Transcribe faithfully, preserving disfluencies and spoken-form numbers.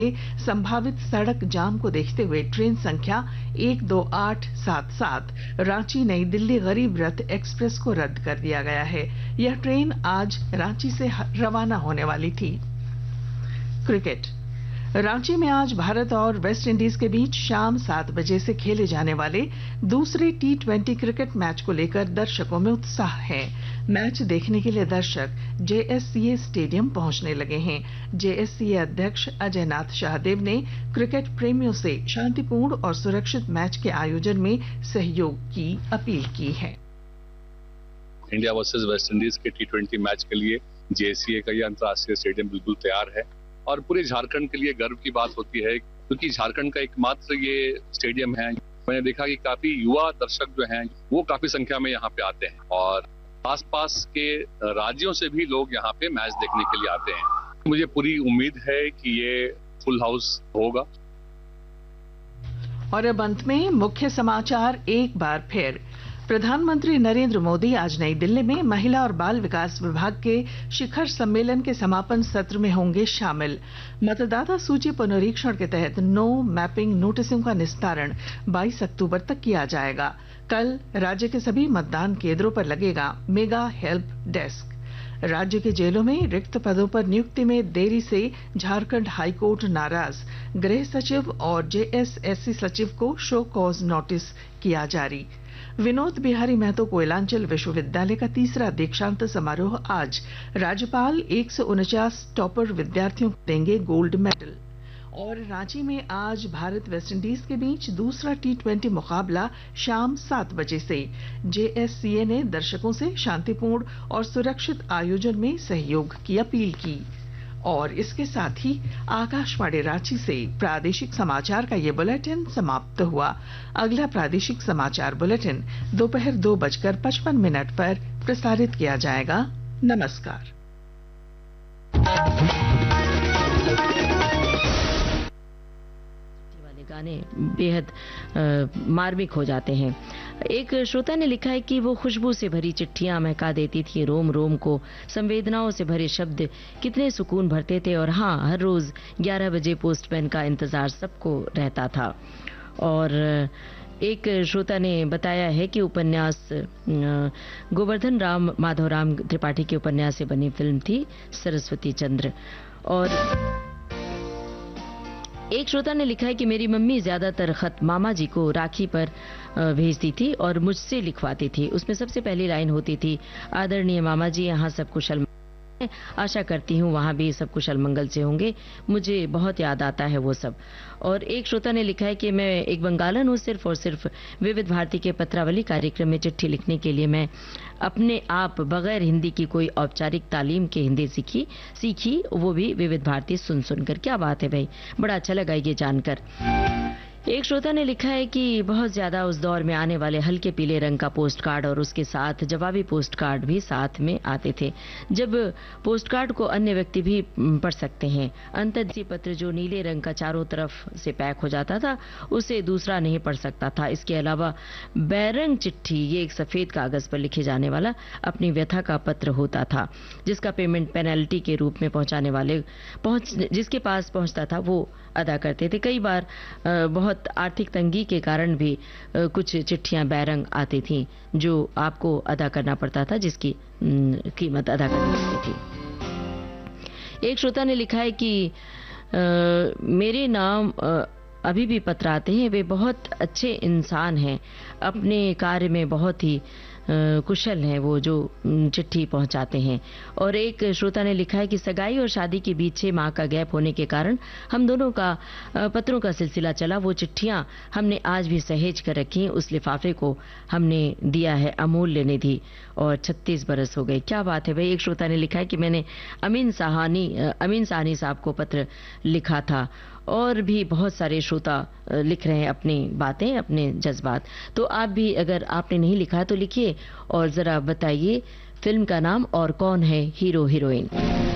संभावित सड़क जाम को देखते हुए ट्रेन संख्या एक दो आठ सात सात रांची नई दिल्ली गरीब रथ एक्सप्रेस को रद्द कर दिया गया है। यह ट्रेन आज रांची से रवाना होने वाली थी। क्रिकेट। रांची में आज भारत और वेस्ट इंडीज के बीच शाम सात बजे से खेले जाने वाले दूसरे टी ट्वेंटी क्रिकेट मैच को लेकर दर्शकों में उत्साह है। मैच देखने के लिए दर्शक जेएससीए स्टेडियम पहुंचने लगे हैं। जेएससीए अध्यक्ष अजय नाथ शाहदेव ने क्रिकेट प्रेमियों से शांतिपूर्ण और सुरक्षित मैच के आयोजन में सहयोग की अपील की है। इंडिया वर्सेस वेस्ट इंडीज के टी ट्वेंटी मैच के लिए जेएससीए का यह अंतर्राष्ट्रीय स्टेडियम बिल्कुल तैयार है और पूरे झारखंड के लिए गर्व की बात होती है क्योंकि झारखंड का एकमात्र ये स्टेडियम है। मैंने देखा कि काफी युवा दर्शक जो हैं वो काफी संख्या में यहाँ पे आते हैं और आसपास के राज्यों से भी लोग यहाँ पे मैच देखने के लिए आते हैं। मुझे पूरी उम्मीद है कि ये फुल हाउस होगा। और अब अंत में मुख्य समाचार एक बार फिर। प्रधानमंत्री नरेंद्र मोदी आज नई दिल्ली में महिला और बाल विकास विभाग के शिखर सम्मेलन के समापन सत्र में होंगे शामिल। मतदाता सूची पुनरीक्षण के तहत नो मैपिंग नोटिसों का निस्तारण बाईस अक्टूबर तक किया जाएगा। कल राज्य के सभी मतदान केंद्रों पर लगेगा मेगा हेल्प डेस्क। राज्य के जेलों में रिक्त पदों पर नियुक्ति में देरी से झारखंड हाईकोर्ट नाराज। गृह सचिव और जेएसएससी सचिव को शो कॉज नोटिस किया जारी। विनोद बिहारी महतो कोयलांचल विश्वविद्यालय का तीसरा दीक्षांत समारोह आज। राज्यपाल एक सौ उनचास टॉपर विद्यार्थियों को देंगे गोल्ड मेडल। और रांची में आज भारत वेस्ट इंडीज के बीच दूसरा टी ट्वेंटी मुकाबला शाम सात बजे से। जेएससीए ने दर्शकों से शांतिपूर्ण और सुरक्षित आयोजन में सहयोग की अपील की। और इसके साथ ही आकाशवाणी रांची से प्रादेशिक समाचार का ये बुलेटिन समाप्त हुआ। अगला प्रादेशिक समाचार बुलेटिन दोपहर दो बजकर पचपन मिनट पर प्रसारित किया जाएगा। नमस्कार। गाने बेहद मार्मिक हो जाते हैं। एक श्रोता ने लिखा है कि वो खुशबू से भरी चिट्ठियां महका देती थी, रोम रोम को संवेदनाओं से भरे शब्द कितने सुकून भरते थे। और हाँ, हर रोज ग्यारह बजे पोस्टमैन का इंतजार सबको रहता था। और एक श्रोता ने बताया है कि उपन्यास गोवर्धन राम माधवराम त्रिपाठी के उपन्यास से बनी फिल्म थी सरस्वती चंद्र। और एक श्रोता ने लिखा है कि मेरी मम्मी ज्यादातर खत मामा जी को राखी पर भेजती थी और मुझसे लिखवाती थी। उसमें सबसे पहली लाइन होती थी, आदरणीय मामा जी, यहाँ सब कुशल। आशा करती हूँ वहां भी सब कुशल मंगल से होंगे। मुझे बहुत याद आता है वो सब। और एक श्रोता ने लिखा है कि मैं एक बंगालन हूँ, सिर्फ और सिर्फ विविध भारती के पत्रावली कार्यक्रम में चिट्ठी लिखने के लिए मैं अपने आप बगैर हिंदी की कोई औपचारिक तालीम के हिंदी सीखी सीखी वो भी विविध भारती सुन सुनकर। क्या बात है भाई, बड़ा अच्छा लगा ये जानकर। एक श्रोता ने लिखा है कि बहुत ज्यादा उस दौर में आने वाले हल्के पीले रंग का पोस्ट कार्ड और उसके साथ जवाबी पोस्ट कार्ड भी साथ में आते थे, जब पोस्ट कार्ड को अन्य व्यक्ति भी पढ़ सकते हैं। अंतर्देशीय पत्र जो नीले रंग का चारों तरफ से पैक हो जाता था उसे दूसरा नहीं पढ़ सकता था। इसके अलावा बैरंग चिट्ठी, ये एक सफेद कागज पर लिखे जाने वाला अपनी व्यथा का पत्र होता था जिसका पेमेंट पेनल्टी के रूप में पहुंचाने वाले पहुंच जिसके पास पहुंचता था वो अदा करते थे। कई बार बहुत आर्थिक तंगी के कारण भी कुछ चिट्ठियां बैरंग आती थीं जो आपको अदा करना पड़ता था, जिसकी कीमत अदा करनी पड़ती थी। एक श्रोता ने लिखा है कि आ, मेरे नाम आ, अभी भी पत्र आते हैं। वे बहुत अच्छे इंसान हैं, अपने कार्य में बहुत ही कुशल हैं वो जो चिट्ठी पहुंचाते हैं। और एक श्रोता ने लिखा है कि सगाई और शादी के बीच छह माह का गैप होने के कारण हम दोनों का पत्रों का सिलसिला चला। वो चिट्ठियां हमने आज भी सहेज कर रखी हैं। उस लिफाफे को हमने दिया है अमूल्य निधि और छत्तीस बरस हो गए। क्या बात है भाई। एक श्रोता ने लिखा है कि मैंने अमीन साहानी अमीन साहनी साहब को पत्र लिखा था। और भी बहुत सारे श्रोता लिख रहे हैं अपनी बातें, अपने जज्बात। तो आप भी अगर आपने नहीं लिखा तो लिखिए और जरा बताइए फिल्म का नाम और कौन है हीरो हीरोइन।